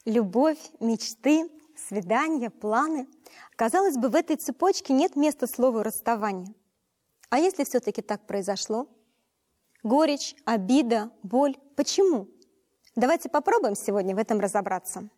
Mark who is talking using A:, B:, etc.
A: любовь, мечты, свидания, планы. Казалось бы, в этой цепочке нет места слову «расставание». А если все-таки так произошло? Горечь, обида, боль. Почему? Давайте попробуем сегодня в этом разобраться.